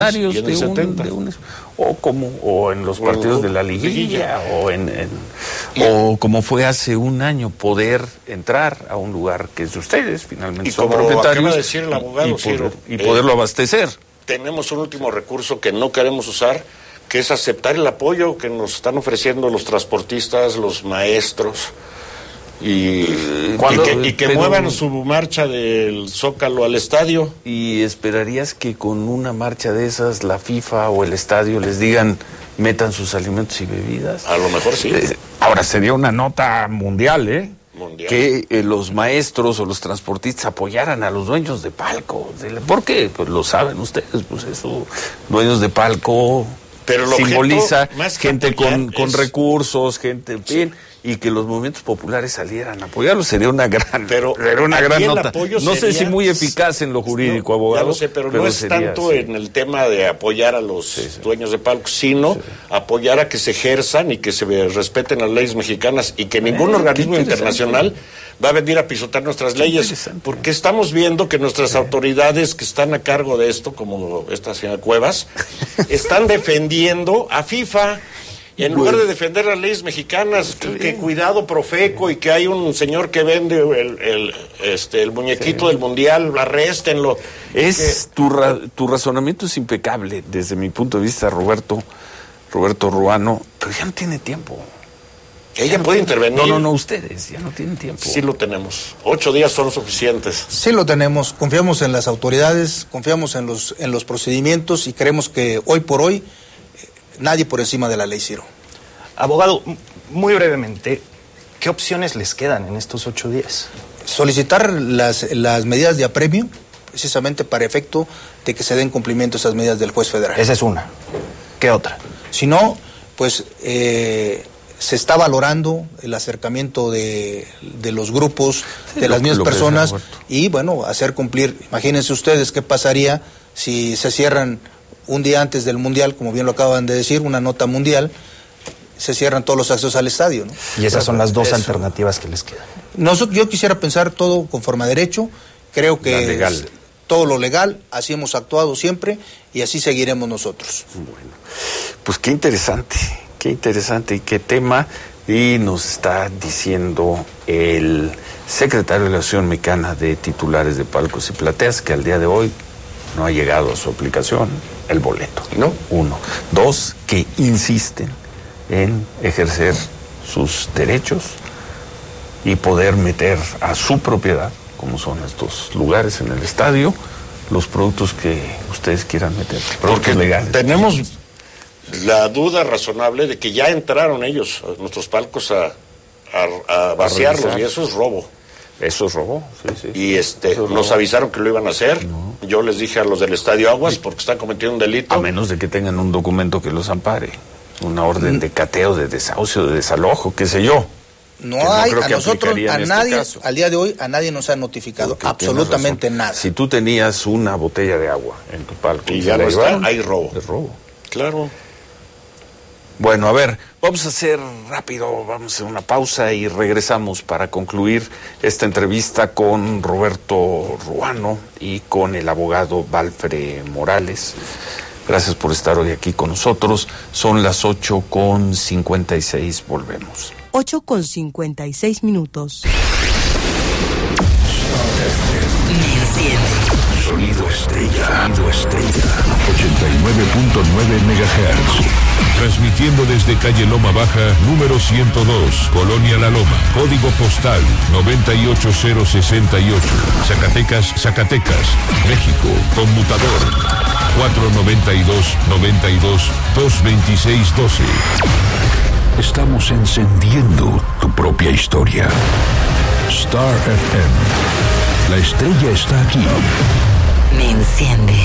y en el 70. O en los partidos de la liguilla, o como fue hace un año, poder entrar a un lugar que es de ustedes, finalmente y son como propietarios, acaba de decir el abogado y poderlo abastecer. Tenemos un último recurso que no queremos usar, que es aceptar el apoyo que nos están ofreciendo los transportistas, los maestros, y que muevan su marcha del Zócalo al estadio. ¿Y esperarías que con una marcha de esas la FIFA o el estadio les digan metan sus alimentos y bebidas? A lo mejor sí. Ahora sería una nota mundial, Mundial. Que los maestros o los transportistas apoyaran a los dueños de palco. ¿Por qué? Pues lo saben ustedes, pues eso, dueños de palco. Pero lo simboliza más gente con recursos, gente, en fin, y que los movimientos populares salieran a apoyarlo, sería una gran nota. No sé si muy eficaz en lo jurídico, abogado. Ya lo sé, pero no es tanto en el tema de apoyar a los dueños de palcos, sino apoyar a que se ejerzan y que se respeten las leyes mexicanas y que ningún organismo internacional va a venir a pisotear nuestras leyes, porque estamos viendo que nuestras autoridades que están a cargo de esto, como esta señora Cuevas, están defendiendo a FIFA. En lugar de defender las leyes mexicanas, que cuidado Profeco y que hay un señor que vende el muñequito del mundial, arréstenlo. Tu razonamiento es impecable desde mi punto de vista, Roberto Ruano, pero ya no tiene tiempo. Ella puede intervenir. No, ustedes ya no tienen tiempo. Sí lo tenemos. 8 días son suficientes. Sí lo tenemos. Confiamos en las autoridades, confiamos en los procedimientos y creemos que hoy por hoy nadie por encima de la ley, Ciro. Abogado, muy brevemente, ¿qué opciones les quedan en estos 8 días? Solicitar las medidas de apremio, precisamente para efecto de que se den cumplimiento a esas medidas del juez federal. Esa es una. ¿Qué otra? Si no, pues se está valorando el acercamiento de los grupos, de las mismas personas, y bueno, hacer cumplir. Imagínense ustedes qué pasaría si se cierran un día antes del Mundial, como bien lo acaban de decir, una nota mundial, se cierran todos los accesos al estadio, ¿no? Y esas son las dos alternativas que les quedan. Yo quisiera pensar todo conforme a derecho, creo que todo lo legal, así hemos actuado siempre y así seguiremos nosotros. Bueno, pues qué interesante y qué tema, y nos está diciendo el secretario de la Asociación Mexicana de Titulares de Palcos y Plateas que al día de hoy no ha llegado a su aplicación el boleto, ¿no? 1. 2, que insisten en ejercer sus derechos y poder meter a su propiedad, como son estos lugares en el estadio, los productos que ustedes quieran meter, productos legales. Tenemos la duda razonable de que ya entraron ellos a nuestros palcos a vaciarlos, y eso es robo. Eso es robo, sí. Y nos avisaron que lo iban a hacer. No. Yo les dije a los del Estadio Aguas, porque están cometiendo un delito. A menos de que tengan un documento que los ampare, una orden de cateo, de desahucio, de desalojo, qué sé yo. No hay, a nosotros, a nadie, al día de hoy, a nadie nos ha notificado absolutamente nada. Si tú tenías una botella de agua en tu palco y ya no está, hay robo. Es robo. Claro. Bueno, a ver, vamos a hacer rápido, vamos a hacer una pausa y regresamos para concluir esta entrevista con Roberto Ruano y con el abogado Valfre Morales. Gracias por estar hoy aquí con nosotros. Son las 8:56, volvemos. 8:56. Sonido estrella. 89.9 MHz. Transmitiendo desde calle Loma Baja, número 102, Colonia La Loma, código postal 98068, Zacatecas, México, conmutador 492-92-226-12. Estamos encendiendo tu propia historia. Star FM. La estrella está aquí. Me enciende.